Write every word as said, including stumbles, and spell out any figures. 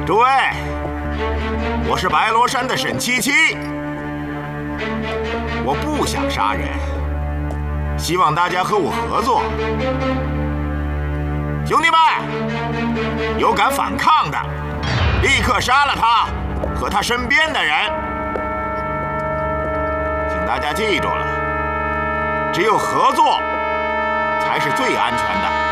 诸位，我是白罗山的沈七七，我不想杀人，希望大家和我合作。兄弟们，有敢反抗的，立刻杀了他和他身边的人。请大家记住了，只有合作才是最安全的。